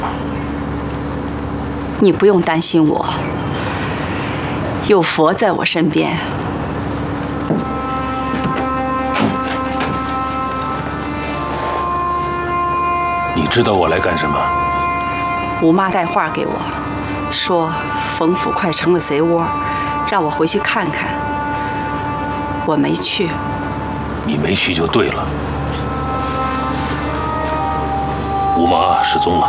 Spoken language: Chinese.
你不用担心我，有佛在我身边。 你知道我来干什么？ 吴妈带话给我，说冯府快成了贼窝，让我回去看看。我没去。 你没去就对了。吴妈失踪了。